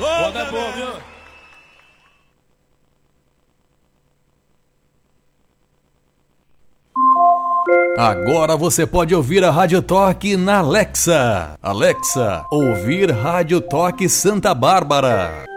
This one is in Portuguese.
Roda boa, viu? Agora você pode ouvir a Rádio Toque na Alexa. Alexa, ouvir Rádio Toque Santa Bárbara.